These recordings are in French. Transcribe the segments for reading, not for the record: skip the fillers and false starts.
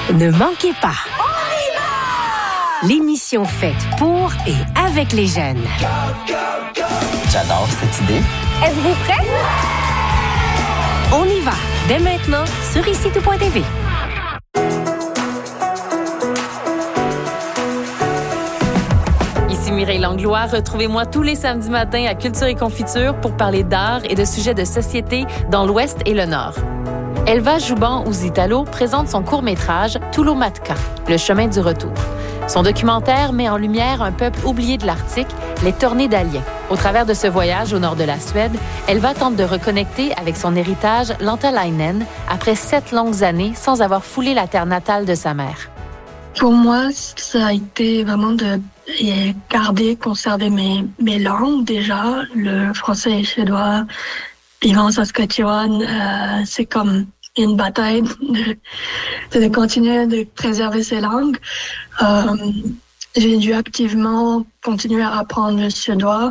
Ne manquez pas. L'émission faite pour et avec les jeunes. J'adore cette idée. Êtes-vous prêts? On y va, dès maintenant, sur ICTout.tv. Ici Mireille Langlois. Retrouvez-moi tous les samedis matins à Culture et Confiture pour parler d'art et de sujets de société dans l'Ouest et le Nord. Elva Jouban-Ouzitalo présente son court-métrage « Toulomatka, le chemin du retour ». Son documentaire met en lumière un peuple oublié de l'Arctique, les Tornédaliens. Au travers de ce voyage au nord de la Suède, Elva tente de reconnecter avec son héritage Lantalainen après 7 longues années sans avoir foulé la terre natale de sa mère. Pour moi, ça a été vraiment de conserver mes langues déjà, le français et le suédois. Vivant en Saskatchewan, c'est comme une bataille de continuer de préserver ces langues. J'ai dû activement continuer à apprendre le suédois.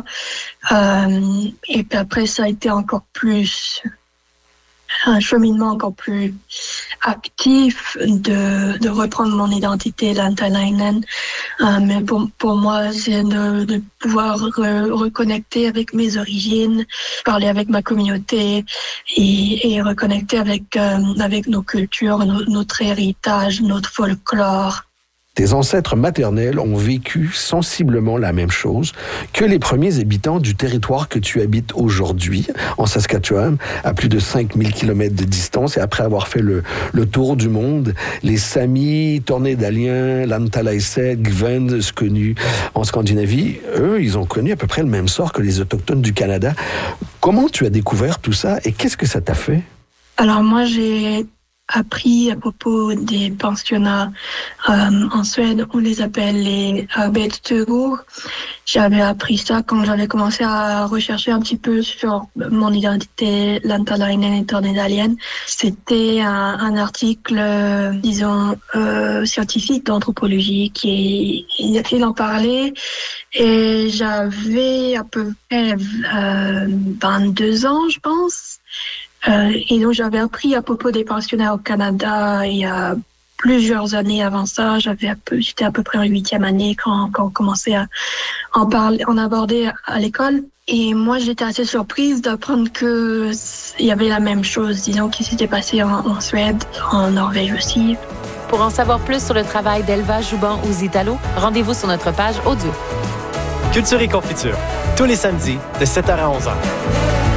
Et puis après, ça a été encore plus un cheminement encore plus actif de reprendre mon identité Lantalainen. Mais pour moi, c'est de pouvoir reconnecter avec mes origines, parler avec ma communauté et reconnecter avec nos cultures, notre héritage, notre folklore. Tes ancêtres maternels ont vécu sensiblement la même chose que les premiers habitants du territoire que tu habites aujourd'hui, en Saskatchewan, à plus de 5000 km de distance. Et après avoir fait le tour du monde, les Samis, Tornédaliens, Lantalaiset, Gven, connus en Scandinavie, eux, ils ont connu à peu près le même sort que les Autochtones du Canada. Comment tu as découvert tout ça et qu'est-ce que ça t'a fait? Alors moi, j'ai appris à propos des pensionnats en Suède, on les appelle les arbetstugor. J'avais appris ça quand j'avais commencé à rechercher un petit peu sur mon identité Lantalainen et Tornédalienne. C'était un article, disons, scientifique d'anthropologie il en parlait et j'avais à peu près 22 ans, je pense. Et donc j'avais appris à propos des pensionnats au Canada il y a plusieurs années avant ça. J'étais à peu près en 8e année quand on commençait à en aborder à l'école. Et moi, j'étais assez surprise d'apprendre que il y avait la même chose, disons, qui s'était passé en Suède, en Norvège aussi. Pour en savoir plus sur le travail d'Elva Jouban-Ouzitalo, rendez-vous sur notre page audio. Culture et Confiture, tous les samedis de 7h à 11h.